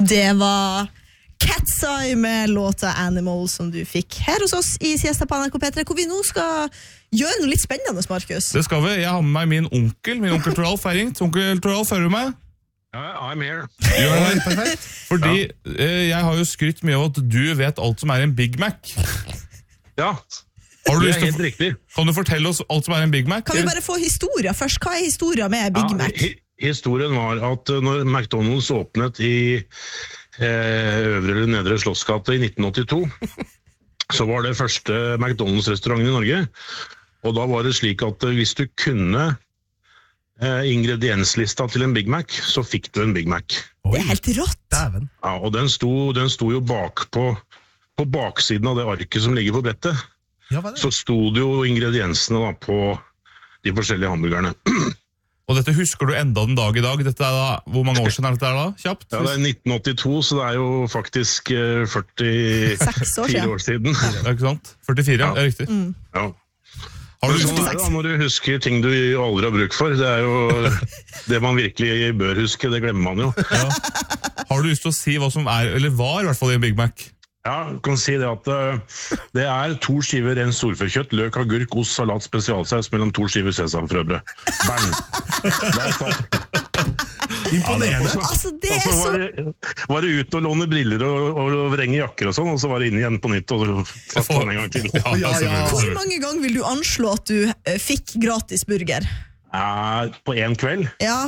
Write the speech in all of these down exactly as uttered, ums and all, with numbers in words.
Det var Cat's Eye med låta Animal som du fikk her hos oss i Siesta på N R K P tre, hvor vi nå skal gjøre noe litt spennende, Markus. Det skal vi. Jeg har med meg min onkel. Min onkel Toralf er ringt. Onkel Toralf, hører du meg? Ja, I'm here. Ja, perfekt. Fordi eh, jeg har jo skrytt mye av at du vet alt som er en Big Mac. Ja, Har du det lyst er til helt å, riktig. Kan du fortelle oss alt som er en Big Mac? Kan vi bare få historia først? Hva er historia med Big Ja, Mac? hi- historien var at uh, når McDonald's åpnet i eh, Øvre eller Nedre Slottsgate i nitten åttito, så var det første McDonald's-restauranten i Norge. Og da var det slik at uh, hvis du kunne uh, ingredienslista til en Big Mac, så fikk du en Big Mac. Det er helt rått. Dæven. Ja, og den sto, den sto jo bak på, på baksiden av det arket som ligger på brettet. Ja, hva er det? Så sto det jo ingrediensene da, på de forskjellige hamburgerne. Og dette husker du enda den dag i dag. Dette er da, hvor mange år siden er dette da? Kjapt? Ja, det er nitten åttito, så det er jo faktisk eh, Seks år førtifire siden. år siden. Ja, ikke sant? førtifire, ja, Ja. ja riktig. Ja. Har du Men lyst sånn til er det da, når du husker ting du aldri har bruk for. Det er jo det man virkelig bør huske, det glemmer man jo. ja. Har du lyst til å si hva som er, eller var i hvert fall i en Big Mac? Ja, jeg kan si det at uh, det er to skiver ren storfekjøtt, løk, agurk, ost, salat, spesialsaus mellom to skiver sesamfrøbrød. Bang! Det er sant. Imponerende. Altså, det Og er så så... var det, var det ut og låne briller og, og vrenge jakker og sånn, og så var det inn igjen på nytt og så fast den en gang til. Ja, Ja, ja. selvfølgelig. Hvor mange ganger vil du anslå at du eh, fikk gratis burger? Ja, på en kveld, Ja,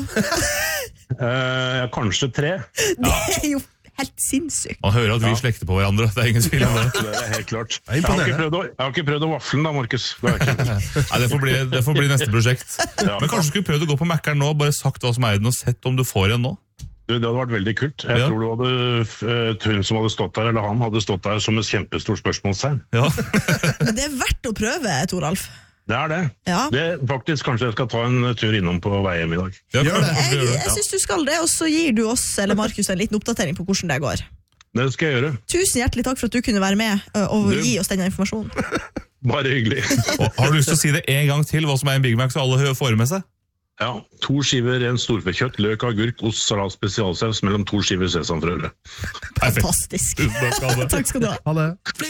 uh, kanskje tre. det er jo helt sinnssykt. Man hører at vi slekter på hverandre. Det er ingen tvil om det. Det er helt klart. er Jeg har ikke imponerende. prøvd å, jeg har ikke prøvd å vafle da, Markus. Det har jeg ikke. Nei, det får bli, det får bli neste prosjekt. Ja. Men kanskje du skulle prøvd å gå på Mac-eren nå, bare sagt hva som er i den, og sett om du får en nå? Du, det hadde vært veldig kult. Jeg Ja. tror du hadde, uh, hun som hadde stått der, eller han hadde stått der som et kjempestort spørsmålstegn. Ja. Men det er verdt å prøve, Toralf. Det er det. Ja. Det er faktisk kanskje jeg skal ta en tur innom på vei hjem i dag. Ja, Gjør det. kanskje du Jeg, gjør det. jeg synes du skal det, og så gir du oss, eller Markus, en liten oppdatering på hvordan det går. Det skal jeg gjøre. Tusen hjertelig takk for at du kunne være med ø, og Du. gi oss denne informasjonen. Bare hyggelig. Og har du lyst til å si det en gang til, hva som er en Big Mac, så alle hø- får med seg? Ja, to skiver ren storfekjøtt, løk, agurk, ost, salat, spesialsaus mellom to skiver sesamfrøbrød. Perfekt. Fantastisk. Tusen takk, Anne. Takk skal du ha. Ha det.